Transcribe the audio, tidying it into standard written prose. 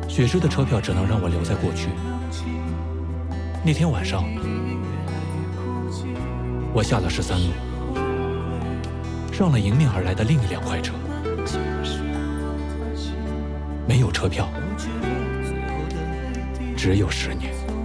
雪芝的车票只能让我留在过去。那天晚上，我下了13路，上了迎面而来的另一辆快车。没有车票，只有10年。